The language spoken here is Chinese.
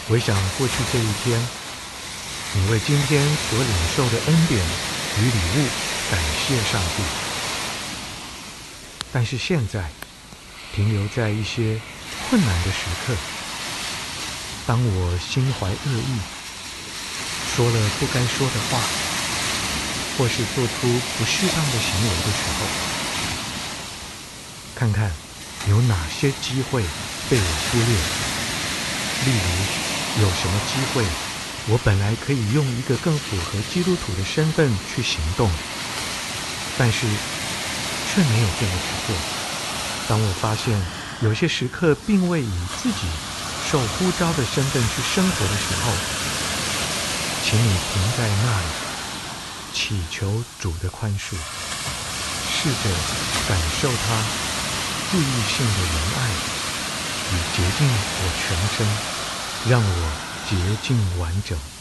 回想过去这一天，你为今天所领受的恩典与礼物感谢上帝。但是现在停留在一些困难的时刻，当我心怀恶意，说了不该说的话，或是做出不适当的行为的时候，看看有哪些机会被我忽略。例如，有什么机会我本来可以用一个更符合基督徒的身份去行动，但是却没有这么去做。当我发现有些时刻并未以自己受呼召的身份去生活的时候，请你停在那里，祈求主的宽恕，试着感受他治愈性的仁爱，以洁净我全身，让我洁净完整。